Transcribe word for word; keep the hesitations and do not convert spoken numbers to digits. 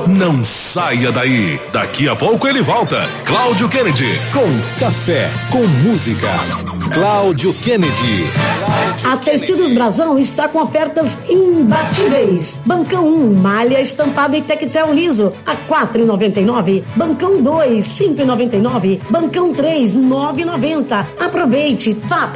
Não saia daí. Daqui a pouco ele volta. Cláudio Kennedy. Com café, com música. Cláudio Kennedy. A Tecidos Brasão está com ofertas imbatíveis. Bancão um, malha estampada e tectel liso, a quatro reais e noventa e nove centavos. Bancão dois, cinco reais e noventa e nove centavos. Bancão três, nove reais e noventa centavos. Aproveite, vá para